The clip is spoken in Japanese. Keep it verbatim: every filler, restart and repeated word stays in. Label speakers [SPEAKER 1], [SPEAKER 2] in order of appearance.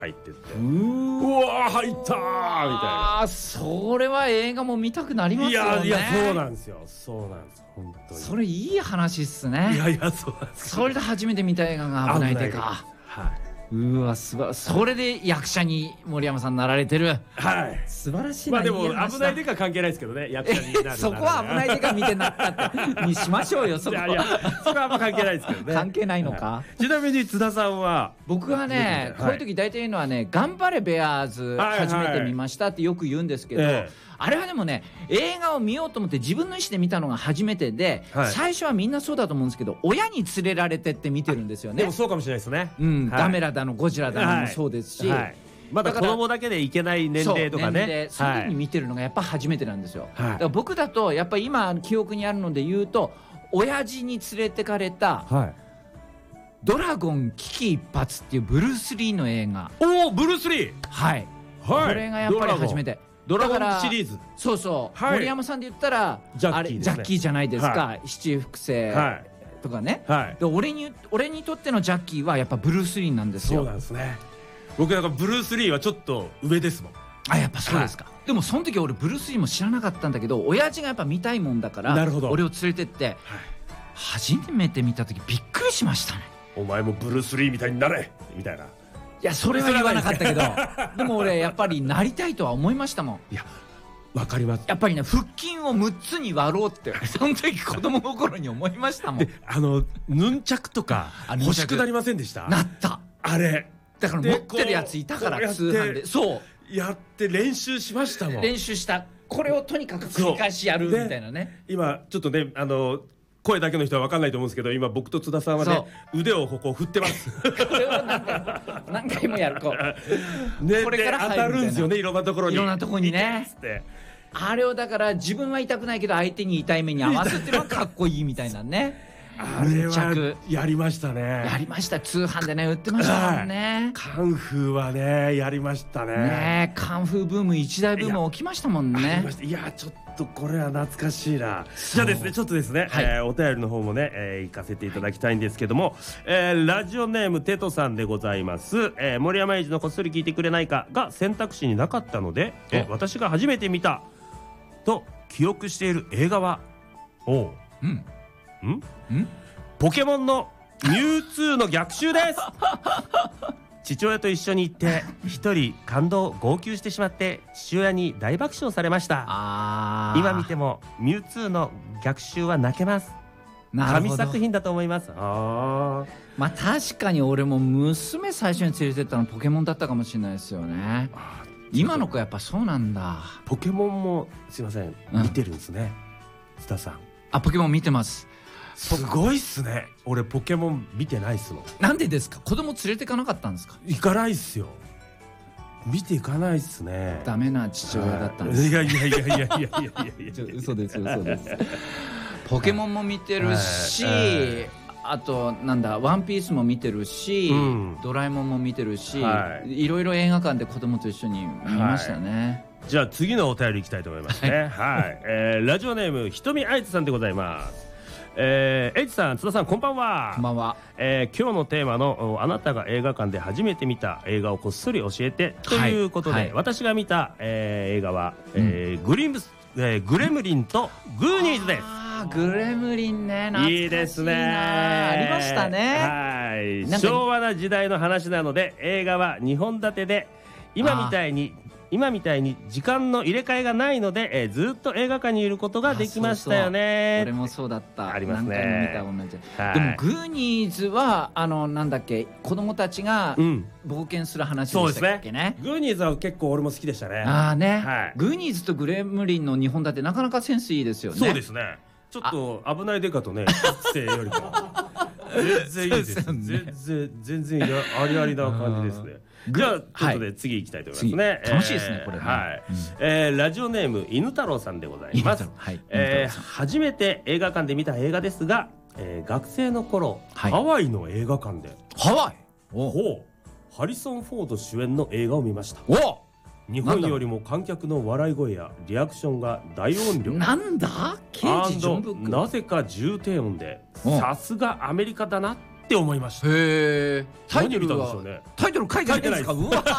[SPEAKER 1] 入ってって、
[SPEAKER 2] う
[SPEAKER 1] うわー入ったーみたいな。
[SPEAKER 2] それは映画も見たくなりますよね。
[SPEAKER 1] いやいやそうなんですよ、そうなんです本当に。
[SPEAKER 2] それいい話っすね。
[SPEAKER 1] いやいやそうなんです。
[SPEAKER 2] それで初めて見た映画が危ないでか。
[SPEAKER 1] はい。
[SPEAKER 2] うわすばそれで役者に森山さんなられてる。
[SPEAKER 1] はい。
[SPEAKER 2] 素晴らしいな。
[SPEAKER 1] まあでも危ないでか関係ないですけどね、役者になる。
[SPEAKER 2] そこは危ないでか見てなかったにしましょうよ。そこは。いや
[SPEAKER 1] そこはあんま関係ないですけどね。
[SPEAKER 2] 関係ないのか。
[SPEAKER 1] ちなみに津田さんは。
[SPEAKER 2] 僕はねこういう時大体言うのはね、頑張れベアーズ初めて見ましたってよく言うんですけど、あれはでもね映画を見ようと思って自分の意思で見たのが初めてで、最初はみんなそうだと思うんですけど、親に連れられてって見てるんですよね。
[SPEAKER 1] でもそうかもしれないですね。
[SPEAKER 2] うん、ガメラだのゴジラだのもそうですし、
[SPEAKER 1] まだ子供だけでいけない年齢とかね、
[SPEAKER 2] その時に見てるのがやっぱ初めてなんですよ。だから僕だとやっぱり今記憶にあるので言うと、親父に連れてかれたドラゴン危機一髪っていうブルース・リーの映画。
[SPEAKER 1] おおブルース・リー。
[SPEAKER 2] はいこれがやっぱり初めて。
[SPEAKER 1] ドラゴンシリーズ。
[SPEAKER 2] そうそう、森山さんで言ったら
[SPEAKER 1] ジャ
[SPEAKER 2] あれジャッキーじゃないですか、七福星とかね。で俺に俺にとってのジャッキーはやっぱブルース・リーなんですよ。
[SPEAKER 1] そうなんですね。僕なんかブルース・リーはちょっと上ですもん。
[SPEAKER 2] あやっぱそうですか。でもその時俺ブルース・リーも知らなかったんだけど、親父がやっぱ見たいもんだから俺を連れてって初めて見た時びっくりしましたね。
[SPEAKER 1] お前もブルース・リーみたいになれみたいな。
[SPEAKER 2] いやそれは言わなかったけどでも俺やっぱりなりたいとは思いましたもん。
[SPEAKER 1] いやわかります。
[SPEAKER 2] やっぱりね腹筋をむっつに割ろうってその時子供の頃に思いましたもん。
[SPEAKER 1] あのヌンチャクとか欲しくなりませんでした？
[SPEAKER 2] なった。
[SPEAKER 1] あれ
[SPEAKER 2] だから持ってるやついたから通販で。そう
[SPEAKER 1] やって練習しましたもん。
[SPEAKER 2] 練習した。これをとにかく繰り返しやるみたいなね。
[SPEAKER 1] 今ちょっとねあの声だけの人は分かんないと思うんですけど、今僕と津田さんはね腕をここ振ってます。
[SPEAKER 2] これを何回も何回もやるこう
[SPEAKER 1] ね、これから当たるんですよね、いろんなところに。
[SPEAKER 2] いろんなところにね。あれをだから自分は痛くないけど相手に痛い目に合わすっていうのはかっこいいみたいなね。
[SPEAKER 1] あれはやりましたね。
[SPEAKER 2] やりました。通販でね売ってましたもんね。
[SPEAKER 1] カンフーはねやりましたね。
[SPEAKER 2] ねカンフーブーム一大ブーム起きましたもんね。
[SPEAKER 1] いやちょっとこれは懐かしいな。じゃあですねちょっとですねお便りの方もね行かせていただきたいんですけども、ラジオネームテトさんでございます。森山英二のこっそり聞いてくれないかが選択肢になかったので、私が初めて見たと記憶している映画はおううんんポケモンのミュウツーの逆襲です。父親と一緒に行って一人感動号泣してしまって父親に大爆笑されました。今見てもミュウツーの逆襲は泣けます。神作品だと思います。あ
[SPEAKER 2] まあ確かに俺も娘最初に連れてったのポケモンだったかもしれないですよね。今の子やっぱそうなんだ。
[SPEAKER 1] ポケモンもすいません見てるんですね津田さん。
[SPEAKER 2] あポケモン見てます。
[SPEAKER 1] すごいっすね。俺ポケモン見てないっすもん。
[SPEAKER 2] なんでですか？子供連れてかなかったんですか？
[SPEAKER 1] 行かないっすよ。見ていかないっすね。
[SPEAKER 2] ダメな父親だったんです。
[SPEAKER 1] いやいやいやいやいやいやいや
[SPEAKER 2] 嘘です嘘です。ポケモンも見てるし、あとなんだワンピースも見てるし、ドラえもんも見てるし、いろいろ映画館で子供と一緒に見ましたね。
[SPEAKER 1] じゃあ次のお便りいきたいと思いますね。はい、ラジオネームひとみあいつさんでございます。えー、エイジさん、津田さん、こんばんは。
[SPEAKER 2] こんばんは。
[SPEAKER 1] えー、今日のテーマのあなたが映画館で初めて見た映画をこっそり教えてということで、はいはい、私が見た、えー、映画は、うんえー、グリムス、えー、グレムリンとグーニーズです。
[SPEAKER 2] あグレムリンね、懐かしいな。
[SPEAKER 1] いいですね。
[SPEAKER 2] ありましたね。
[SPEAKER 1] はい。昭和な時代の話なので映画はにほん立てで今みたいに今みたいに時間の入れ替えがないので、えー、ずっと映画館にいることができましたよね。
[SPEAKER 2] 俺もそうだった。
[SPEAKER 1] ありますね。
[SPEAKER 2] 何回も見た同じ、はい、でもグーニーズはあのなんだっけ子供たちが冒険する話でしたっけね。
[SPEAKER 1] うん、そうですね。グーニーズは結構俺も好きでしたね。
[SPEAKER 2] ああね、はい、グーニーズとグレムリンのにほん立てなかなかセンスいいですよね。
[SPEAKER 1] そうですね。ちょっと危ないデカとねしてよりか全然いいです。全然全然ありありな感じですね。じゃあということで次行きたいと思いますね。
[SPEAKER 2] 楽しいですねこれね。
[SPEAKER 1] はい。ラジオネーム犬太郎さんでございます。初めて映画館で見た映画ですが、学生の頃ハワイの映画館で
[SPEAKER 2] ハワイ
[SPEAKER 1] ほうハリソン・フォード主演の映画を見ました。日本よりも観客の笑い声やリアクションが大音量
[SPEAKER 2] なんだ刑事ジョンブック
[SPEAKER 1] なぜか重低音でさすがアメリカだなっって思いました。
[SPEAKER 2] へえ。タイトルは、
[SPEAKER 1] ね、
[SPEAKER 2] タイトル書いてないんですか。うわ